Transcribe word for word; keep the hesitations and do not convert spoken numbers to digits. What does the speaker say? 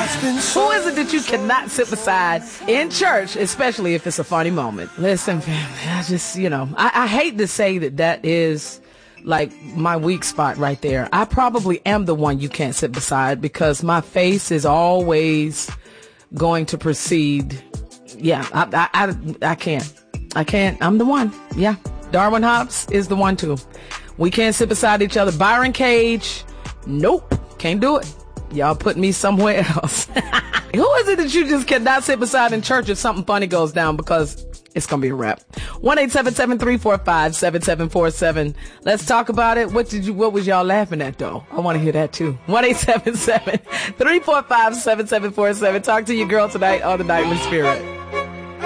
Who is it that you cannot sit beside in church, especially if it's a funny moment? Listen, family, I just, you know, I, I hate to say that that is like my weak spot right there. I probably am the one you can't sit beside because my face is always going to precede. Yeah, I, I, I, I can't. I can't. I'm the one. Yeah. Darwin Hobbs is the one too. We can't sit beside each other. Byron Cage, nope. Can't do it. Y'all put me somewhere else. Who is it that you just cannot sit beside in church if something funny goes down? Because it's going to be a wrap. one eight seven seven, three four five, seven seven four seven. Let's talk about it. What did you, what was y'all laughing at though? I want to hear that too. one eight seven seven, three four five, seven seven four seven. Talk to your girl tonight on The Nightly Spirit.